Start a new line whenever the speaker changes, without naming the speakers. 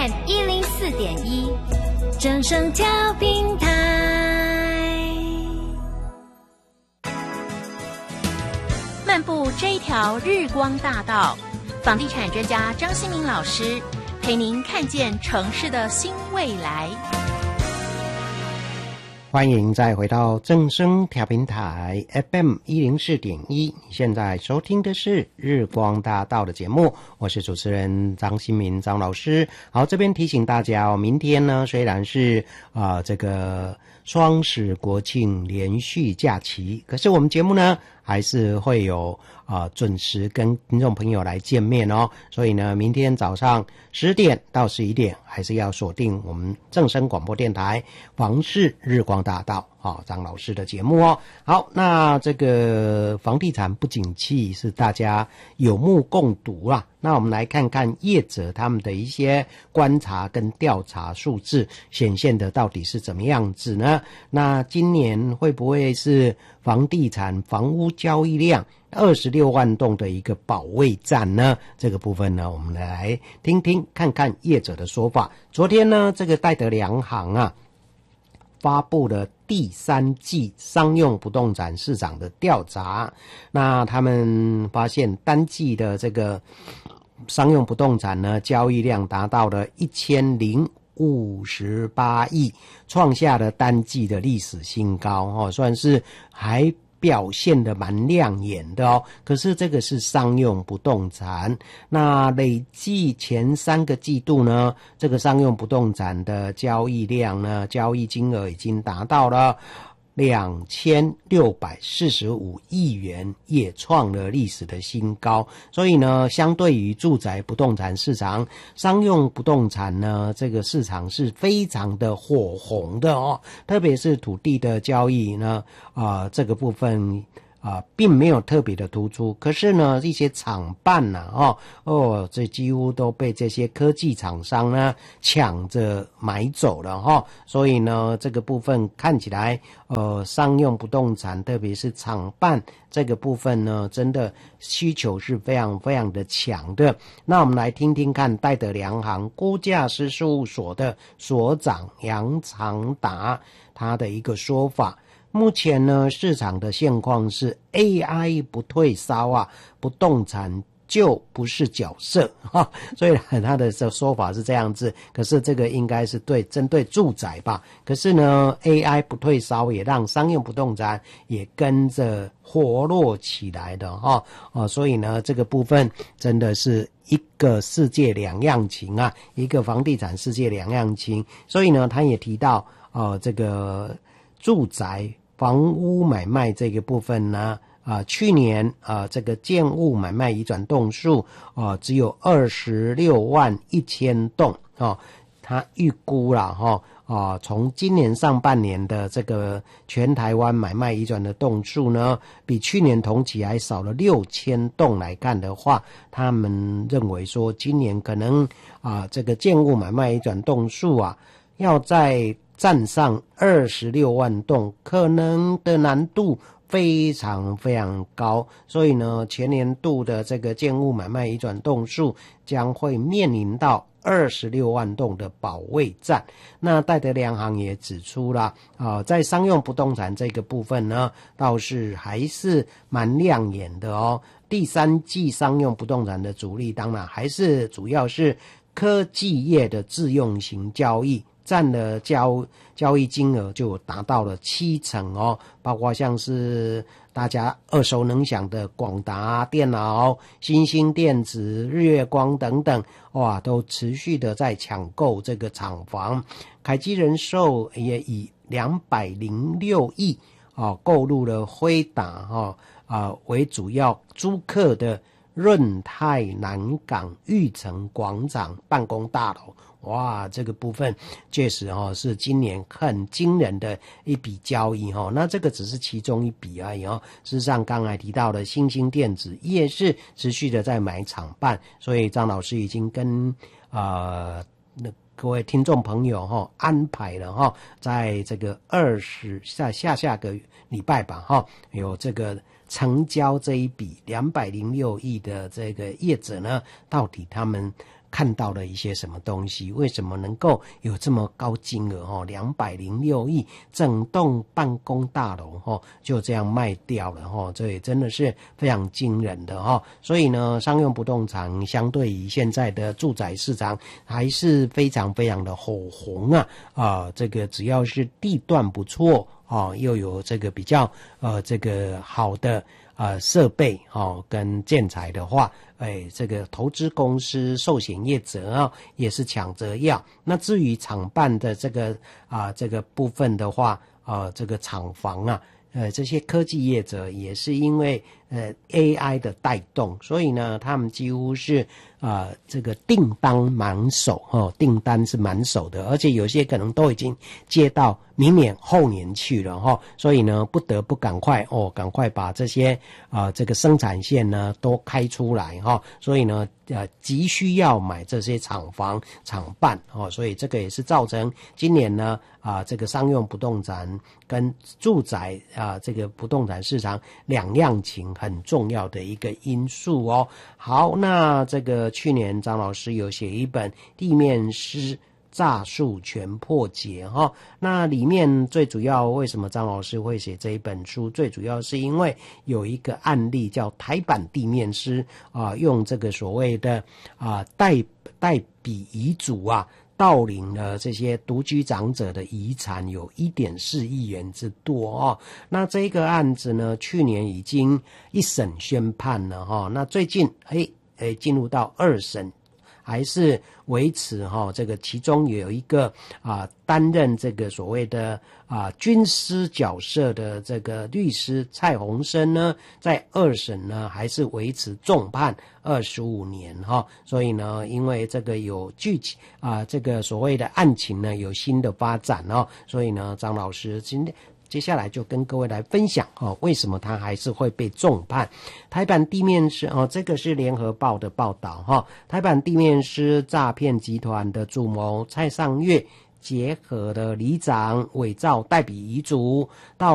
FM 104.1，正声调频台。漫步这一条日光大道，房地产专家张新民老师陪您看见城市的新未来。
欢迎再回到正声调频台 FM 104.1，你现在收听的是日光大道的节目，我是主持人张新民张老师。好，这边提醒大家哦，明天呢虽然是这个双十国庆连续假期，可是我们节目呢还是会有准时跟听众朋友来见面哦。所以呢，明天早上10点到11点还是要锁定我们正声广播电台房市日光大道张老师的节目哦。好，那这个房地产不景气是大家有目共睹啦。那我们来看看业者他们的一些观察跟调查数字显现的到底是怎么样子呢？那今年会不会是房地产房屋交易量26万栋的一个保卫战呢？这个部分呢，我们来听听看看业者的说法。昨天呢，这个戴德梁行发布了第3季商用不动产市场的调查，那他们发现单季的这个商用不动产呢，交易量达到了1058亿，创下了单季的历史新高算是还表现得蛮亮眼的哦。可是这个是商用不动产，那累计前3个季度呢，这个商用不动产的交易量呢，交易金额已经达到了2645亿元，也创了历史的新高。所以呢，相对于住宅不动产市场，商用不动产呢，这个市场是非常的火红的哦。特别是土地的交易呢，这个部分并没有特别的突出，可是呢，一些厂办这几乎都被这些科技厂商呢抢着买走了所以呢，这个部分看起来商用不动产，特别是厂办这个部分呢，真的需求是非常非常的强的。那我们来听听看戴德梁行估价师事务所的所长杨长达他的一个说法。目前呢，市场的现况是 AI 不退烧不动产就不是角色所以他的说法是这样子，可是这个应该是针对住宅吧。可是呢 AI 不退烧也让商用不动产也跟着活络起来的所以呢，这个部分真的是一个世界两样情一个房地产世界两样情。所以呢，他也提到这个住宅房屋买卖这个部分呢，去年这个建物买卖移转栋数只有26万1000栋他预估了从今年上半年的这个全台湾买卖移转的栋数呢，比去年同期还少了6000栋来看的话，他们认为说今年可能这个建物买卖移转栋数要在站上26万栋，可能的难度非常非常高。所以呢，前年度的这个建物买卖移转栋数将会面临到26万栋的保卫战。那戴德梁行也指出了在商用不动产这个部分呢，倒是还是蛮亮眼的哦。第3季商用不动产的主力当然还是主要是科技业的自用型交易，占了交易金额就达到了70%包括像是大家耳熟能详的广达电脑、新兴电子、日月光等等都持续的在抢购这个厂房。凯基人寿也以206亿购入了辉达为主要租客的润泰南港裕城广场办公大楼。哇，这个部分确实是今年很惊人的一笔交易那这个只是其中一笔而已事实上刚才提到的新兴电子也是持续的在买厂办，所以张老师已经跟各位听众朋友安排了在这个下个礼拜吧有这个成交这一笔206亿的这个业者呢，到底他们看到了一些什么东西？为什么能够有这么高金额206亿，整栋办公大楼就这样卖掉了这也真的是非常惊人的所以呢，商用不动产相对于现在的住宅市场还是非常非常的火红这个只要是地段不错又有这个比较这个好的设备跟建材的话，这个投资公司、寿险业者也是抢着要。那至于厂办的这个这个部分的话，这个厂房这些科技业者也是因为AI 的带动，所以呢，他们几乎是这个订单满手订单是满手的，而且有些可能都已经接到明年后年去了所以呢，不得不赶快把这些这个生产线呢都开出来所以呢急需要买这些厂房厂办所以这个也是造成今年呢这个商用不动产跟住宅这个不动产市场两样情很重要的一个因素好，那这个去年张老师有写一本地面师诈术全破解那里面最主要为什么张老师会写这一本书，最主要是因为有一个案例叫台版地面师用这个所谓的代笔遗嘱盗领了这些独居长者的遗产有 1.4 亿元之多那这个案子呢，去年已经一审宣判了那最近进入到2审，还是维持这个其中有一个担任这个所谓的军师角色的这个律师蔡鸿生呢，在2审呢还是维持重判25年所以呢，因为这个有剧情这个所谓的案情呢有新的发展所以呢，张老师接下来就跟各位来分享为什么他还是会被重判。台版地面师这个是联合报的报道台版地面师诈骗集团的主谋蔡尚月结合了里长伪造代笔遗嘱到